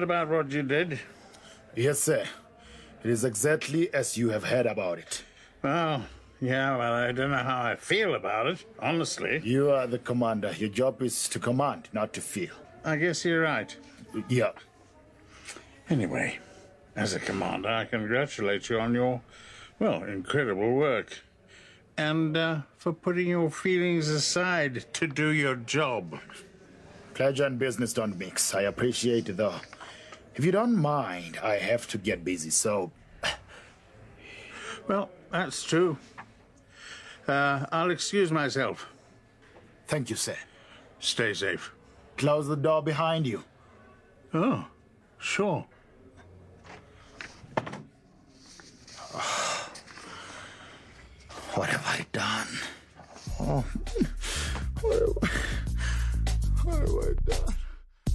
heard about what you did? Yes, sir. It is exactly as you have heard about it. Well, yeah, well, I don't know how I feel about it, honestly. You are the commander. Your job is to command, not to feel. I guess you're right. Yeah. Anyway, as a commander, I congratulate you on your, well, incredible work. And for putting your feelings aside to do your job. Pleasure and business don't mix. I appreciate it, though. If you don't mind, I have to get busy, so... Well, that's true. I'll excuse myself. Thank you, sir. Stay safe. Close the door behind you. Oh, sure. What have I done? Oh.